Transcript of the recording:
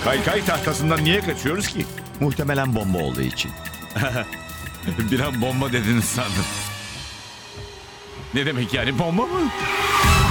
Kaykay tahtasından niye kaçıyoruz ki? Muhtemelen bomba olduğu için. Bir an bomba dediniz sandım. Ne demek yani, bomba mı?